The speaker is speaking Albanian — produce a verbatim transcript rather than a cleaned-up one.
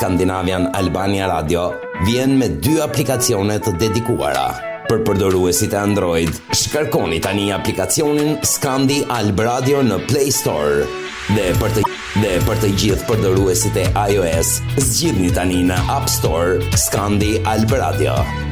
Scandinavian Albania Radio vjen me dy aplikacione të dedikuara. Për përdoruesit e Android, shkarkoni tani aplikacionin Skandi Alb Radio në Play Store. Dhe për të dhe për të gjithë përdoruesit e iOS, zgjidhni tani në App Store Skandi Alb Radio.